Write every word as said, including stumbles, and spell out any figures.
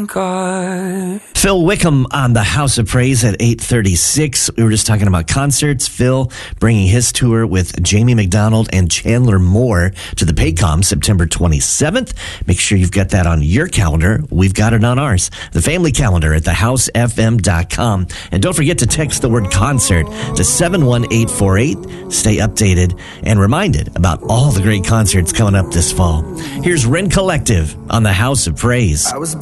thank God. Phil Wickham on the House of Praise at eight thirty-six. We were just talking about concerts. Phil bringing his tour with Jamie McDonald and Chandler Moore to the Paycom September twenty-seventh. Make sure you've got that on your calendar. We've got it on ours. The family calendar at the house f m dot com. And don't forget to text the word concert to seven one eight four eight. Stay updated and reminded about all the great concerts coming up this fall. Here's Ren Collective on the House of Praise. I was